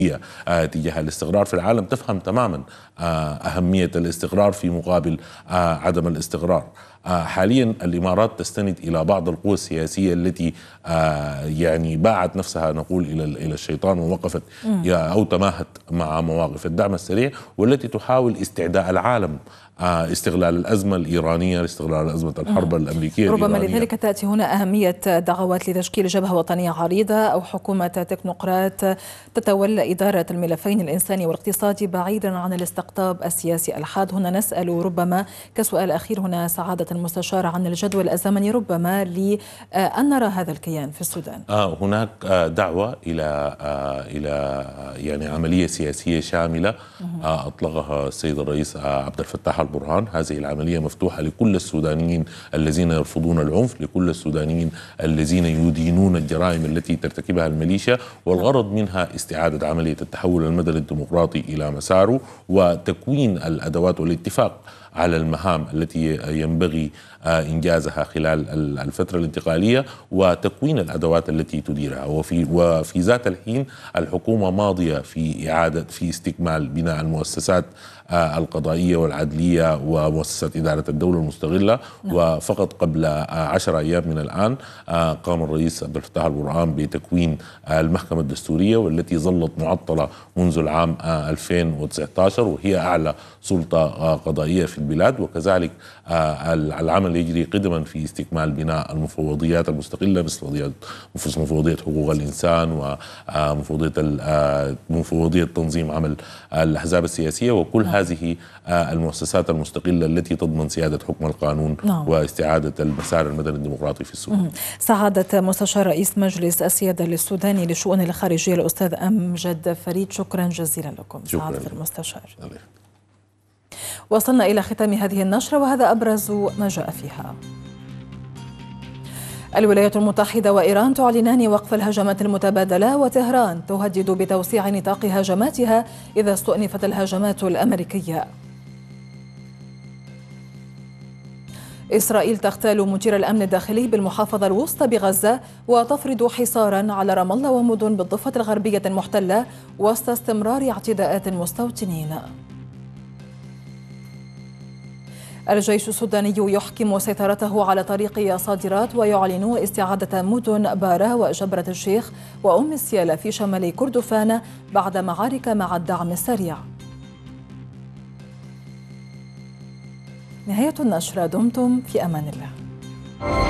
تجاه الاستقرار في العالم تفهم تماما أهمية الاستقرار في مقابل عدم الاستقرار. حاليا الإمارات تستند إلى بعض القوى السياسية التي يعني باعت نفسها نقول إلى الشيطان ووقفت أو تماهت مع مواقف الدعم السريع، والتي تحاول استعداء العالم استغلال الأزمة الإيرانية، استغلال أزمة الحرب الأمريكية ربما الإيرانية. لذلك تأتي هنا أهمية دعوات لتشكيل جبهة وطنية عريضة أو حكومة تكنوقراط تتولى إدارة الملفين الإنساني والاقتصادي بعيدا عن الاستقطاب السياسي الحاد. هنا نسأل ربما كسؤال أخير هنا سعادة المستشار عن الجدول الزمني ربما لأن نرى هذا الكيان في السودان. هناك دعوة إلى يعني عملية سياسية شاملة أطلقها السيد الرئيس عبد الفتاح البرهان. هذه العملية مفتوحة لكل السودانيين الذين يرفضون العنف، لكل السودانيين الذين يدينون الجرائم التي ترتكبها الميليشيا، والغرض منها استعادة عملية التحول المدني الديمقراطي إلى مساره، وتكوين الأدوات والاتفاق على المهام التي ينبغي إنجازها خلال الفترة الانتقالية، وتكوين الأدوات التي تديرها. وفي ذات الحين الحكومة ماضية في استكمال بناء المؤسسات القضائية والعدلية ومؤسسات إدارة الدولة المستغلة. وفقط قبل 10 أيام من الآن قام الرئيس عبد الفتاح البرهان بتكوين المحكمة الدستورية، والتي ظلت معطلة منذ العام 2019، وهي أعلى سلطة قضائية في البلاد. وكذلك العمل يجري قدما في استكمال بناء المفوضيات المستقلة، مثل مفوضية حقوق الإنسان ومفوضية تنظيم عمل الأحزاب السياسية، وكل هذه المؤسسات المستقلة التي تضمن سيادة حكم القانون واستعادة المسار المدني الديمقراطي في السودان. سعادة مستشار رئيس مجلس السيادة السوداني للشؤون الخارجية الأستاذ أمجد فريد، شكرا جزيلا لكم سعادة المستشار. وصلنا إلى ختام هذه النشرة وهذا أبرز ما جاء فيها. الولايات المتحدة وإيران تعلنان وقف الهجمات المتبادلة، وطهران تهدد بتوسيع نطاق هجماتها إذا استؤنفت الهجمات الأمريكية. إسرائيل تغتال مدير الأمن الداخلي بالمحافظة الوسطى بغزة وتفرض حصارا على رام الله ومدن بالضفة الغربية المحتلة وسط استمرار اعتداءات المستوطنين. الجيش السوداني يحكم سيطرته على طريق صادرات ويعلن استعادة مدن بارا وجبرة الشيخ وأم السيالة في شمال كردفان بعد معارك مع الدعم السريع. نهاية النشرة، دمتم في أمان الله.